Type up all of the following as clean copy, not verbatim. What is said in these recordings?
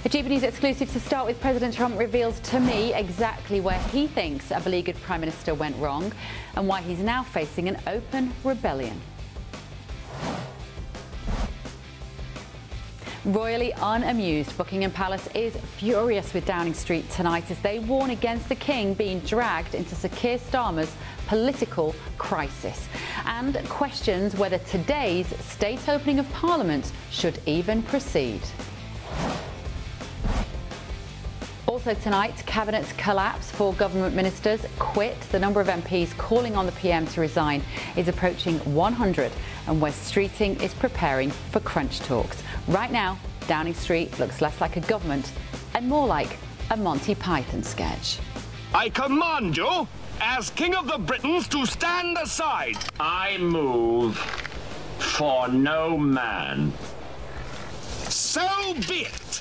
A GB News exclusive to start with. President Trump reveals to me exactly where he thinks a beleaguered Prime Minister went wrong and why he's now facing an open rebellion. Royally unamused, Buckingham Palace is furious with Downing Street tonight as they warn against the King being dragged into Sir Keir Starmer's political crisis and questions whether today's state opening of Parliament should even proceed. Also tonight, Cabinet's collapse, 4 government ministers quit. The number of MPs calling on the PM to resign is approaching 100 and Wes Streeting is preparing for crunch talks. Right now, Downing Street looks less like a government and more like a Monty Python sketch. I command you, as King of the Britons, to stand aside. I move for no man. So be it.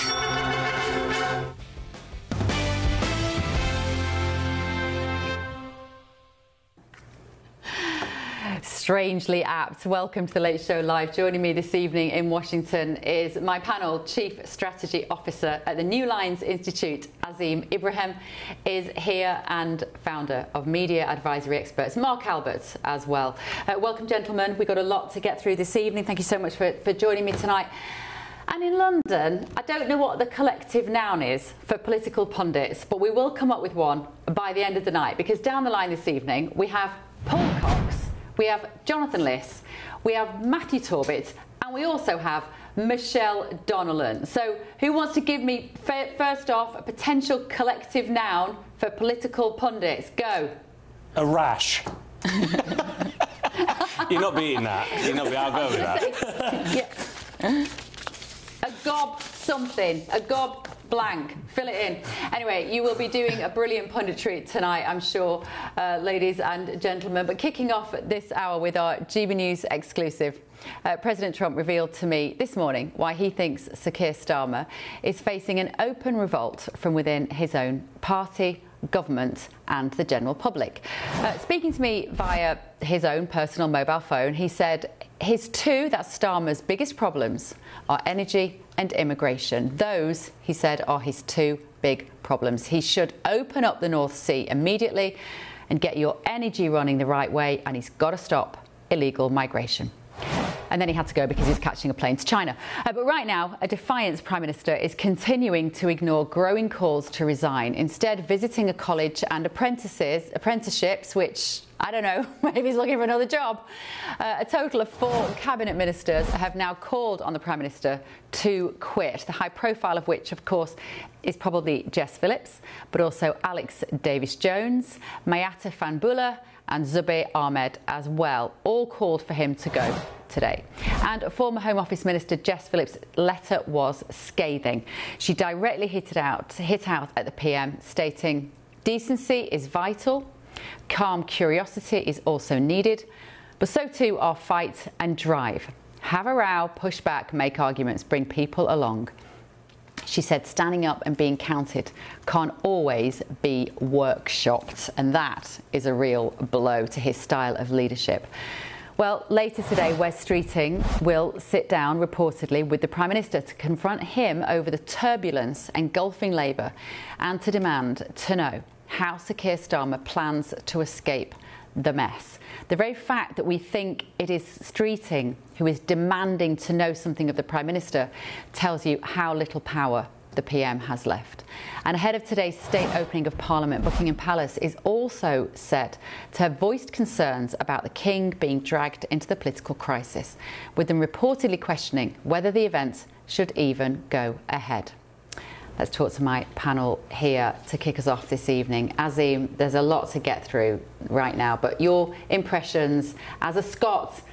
Strangely apt. Welcome to the Late Show Live. Joining me this evening in Washington is my panel, Chief Strategy Officer at the New Lines Institute, Azeem Ibrahim, is here, and founder of Media Advisory Experts, Mark Albert, as well. Welcome, gentlemen. We've got a lot to get through this evening. Thank you so much for joining me tonight. And in London, I don't know what the collective noun is for political pundits, but we will come up with one by the end of the night, because down the line this evening, we have Paul Cox, we have Jonathan Liss, we have Matthew Torbett, and we also have Michelle Donnellan. So who wants to give me, first off, a potential collective noun for political pundits? Go. A rash. You're not beating that. I'll go with that. Yeah. A gob something, a gob blank, fill it in. Anyway, you will be doing a brilliant punditry tonight, I'm sure, ladies and gentlemen. But kicking off this hour with our GB News exclusive, President Trump revealed to me this morning why he thinks Sir Keir Starmer is facing an open revolt from within his own party, government and the general public. Speaking to me via his own personal mobile phone, he said his that's Starmer's biggest problems are energy and immigration. Those, he said, are his 2 big problems. He should open up the North Sea immediately and get your energy running the right way, and he's got to stop illegal migration. And then he had to go because he's catching a plane to China. But right now, a defiant Prime Minister is continuing to ignore growing calls to resign, instead visiting a college and apprenticeships, which, I don't know, maybe he's looking for another job. A total of 4 cabinet ministers have now called on the Prime Minister to quit, the high profile of which, of course, is probably Jess Phillips, but also Alex Davis-Jones, Mayata Fanbullah and Zubir Ahmed as well, all called for him to go today. And former Home Office Minister Jess Phillips' letter was scathing. She directly hit out at the PM, stating, "Decency is vital, calm curiosity is also needed, but so too are fight and drive. Have a row, push back, make arguments, bring people along." She said standing up and being counted can't always be workshopped, and that is a real blow to his style of leadership. Well, later today, Wes Streeting will sit down, reportedly, with the Prime Minister to confront him over the turbulence engulfing Labour and to demand to know how Sir Keir Starmer plans to escape the mess. The very fact that we think it is Streeting who is demanding to know something of the Prime Minister tells you how little power the PM has left. And ahead of today's state opening of Parliament, Buckingham Palace is also said to have voiced concerns about the King being dragged into the political crisis, with them reportedly questioning whether the event should even go ahead. Let's talk to my panel here to kick us off this evening. Azeem, there's a lot to get through right now, but your impressions as a Scot